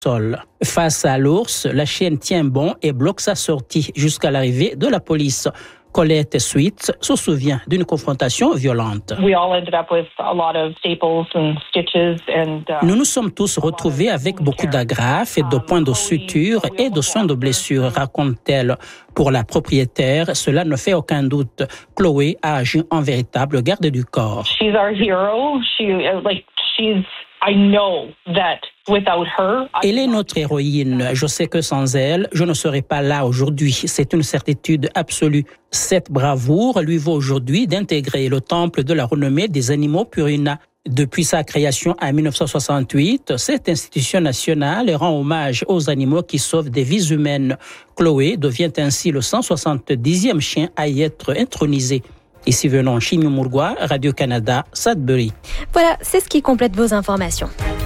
sol. Face à l'ours, la chienne tient bon et bloque sa sortie jusqu'à l'arrivée de la police. Colette Sweet se souvient d'une confrontation violente. Nous nous sommes tous retrouvés avec beaucoup d'agrafes et de points de suture et de soins de blessures, raconte-t-elle. Pour la propriétaire, cela ne fait aucun doute. Chloé a agi en véritable garde du corps. Elle est notre héroïne. Je sais que sans elle, je ne serais pas là aujourd'hui. C'est une certitude absolue. Cette bravoure lui vaut aujourd'hui d'intégrer le temple de la renommée des animaux Purina. Depuis sa création en 1968, cette institution nationale rend hommage aux animaux qui sauvent des vies humaines. Chloé devient ainsi le 170e chien à y être intronisé. Ici venons Chimio Murgua, Radio-Canada, Sudbury. Voilà, c'est ce qui complète vos informations.